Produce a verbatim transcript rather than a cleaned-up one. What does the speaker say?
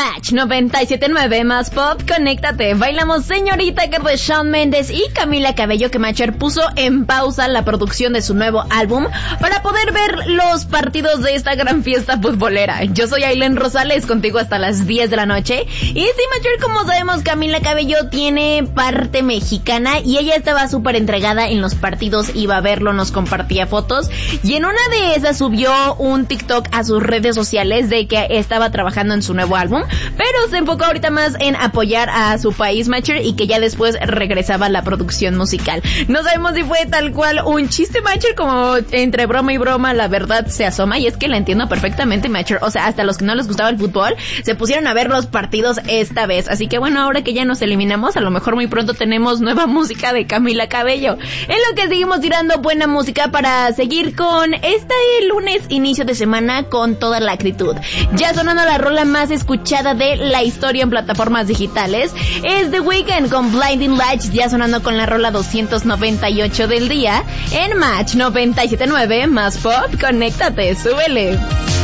Match noventa y siete punto nueve más pop, conéctate. Bailamos Señorita, que de Shawn Mendes y Camila Cabello, que Matcher puso en pausa la producción de su nuevo álbum para poder ver los partidos de esta gran fiesta futbolera. Yo soy Ailén Rosales, contigo hasta las diez de la noche. Y sí, Matcher, como sabemos, Camila Cabello tiene parte mexicana y ella estaba súper entregada en los partidos, iba a verlo, nos compartía fotos y en una de esas subió un TikTok a sus redes sociales de que estaba trabajando en su nuevo álbum, pero se enfocó ahorita más en apoyar a su país, Matcher, y que ya después regresaba a la producción musical. No sabemos si fue tal cual un chiste, Matcher, como entre broma y broma la verdad se asoma, y es que la entiendo perfectamente, Matcher. O sea, hasta los que no les gustaba el fútbol se pusieron a ver los partidos esta vez, así que bueno, ahora que ya nos eliminamos, a lo mejor muy pronto tenemos nueva música de Camila Cabello. En lo que seguimos tirando buena música para seguir con este lunes inicio de semana con toda la actitud. Ya sonando la rola más escuchada de la historia en plataformas digitales es The Weeknd con Blinding Lights, ya sonando con la rola doscientos noventa y ocho del día en Match noventa y siete punto nueve más pop, conéctate, súbele.